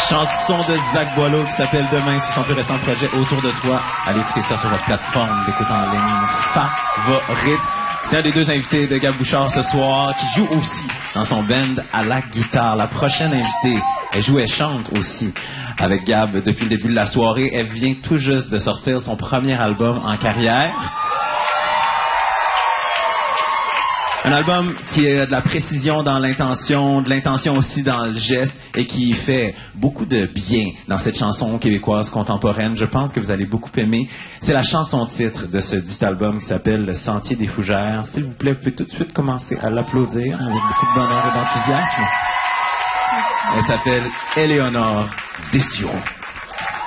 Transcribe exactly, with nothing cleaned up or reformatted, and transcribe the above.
Chanson de Zach Boileau qui s'appelle Demain sur son plus récent projet Autour de toi. Allez écouter ça sur votre plateforme d'écoute en ligne favorite. C'est un des deux invités de Gab Bouchard ce soir qui joue aussi dans son band à la guitare. La prochaine invitée, elle joue, elle chante aussi avec Gab depuis le début de la soirée. Elle vient tout juste de sortir son premier album en carrière. Un album qui a de la précision dans l'intention, de l'intention aussi dans le geste et qui fait beaucoup de bien dans cette chanson québécoise contemporaine. Je pense que vous allez beaucoup aimer. C'est la chanson titre de ce dit album qui s'appelle Le Sentier des Fougères. S'il vous plaît, vous pouvez tout de suite commencer à l'applaudir avec beaucoup de bonheur et d'enthousiasme. Elle s'appelle Éléonore Dessureau.